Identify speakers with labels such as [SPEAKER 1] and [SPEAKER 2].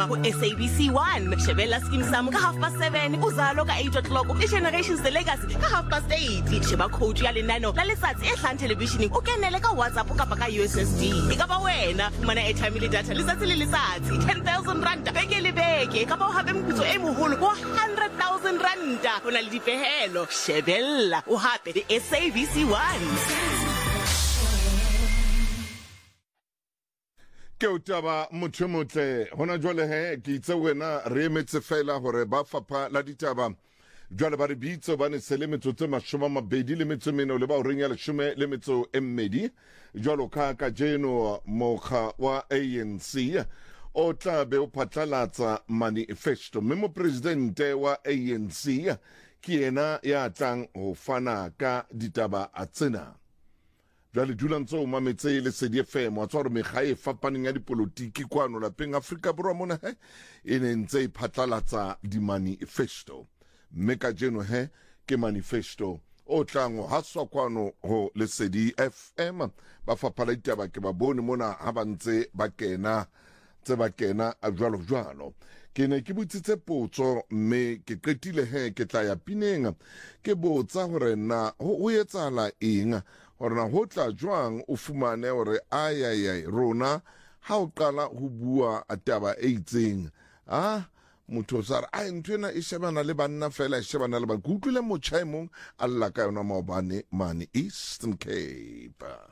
[SPEAKER 1] FM ku SABC1 shebella Skeem Saam ka 7:30 uzalo ka 8 o'clock iGenerations the Legacy ka 8:30 sheba coach ya lenano la letsatsi e hlang television o kenele ka WhatsApp ka ka USSD ka ba wena mana airtime le data letsatsi le letsatsi 10,000 rand beke le beke ka ba o hape moputso e moholo wa 100,000 rand o na le dipehelo shebella o hape le SABC1
[SPEAKER 2] ke o taba motho motle hona jwale he ke itse wena re emetse fela hore ba fapha la ditaba jwale ba re bitso ba ne sele metsotso 20 le metso meno le ba o renya 10 le metso e mmedi jwalo ka jeno mokga wa ANC o tla be o phatlalatsa manifesto memo presidente wa ANC ke yena ya tlang ho fana ka ditaba a tsena jwale dulantsho o mametse le CDFM wa tswa re mega e fapaneng ya dipolotiki kwano lapeng Afrika Borwa mona e ne ntse e phatlalatsa di manifesto mme ka jeno ke manifesto o tlang ha swa kwano ho le CDFM ba faphala ditaba ke ba bone mona ha ba ntse ba kena a jwalo ke ne ke butsitse potso mme ke qetile ke tla ya pineng ke botsa hore na ho etsala eng hore na ho tla jwang o fumane hore ayayay rona ha o qala ho bua taba e itseng motho sa re ntwena e shebana le banna fela e shebana le ba kutlwile motjha e mong alla ka yona maobane mane Eastern Cape